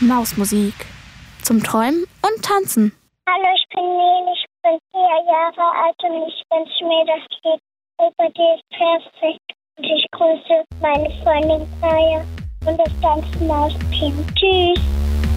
Mausmusik. Zum Träumen und Tanzen. Hallo, ich bin Nele, ich bin 4 Jahre alt und ich wünsche mir, dass die über die ist perfekt. Und ich grüße meine Freundin Kaya und das ganze Mausteam. Tschüss.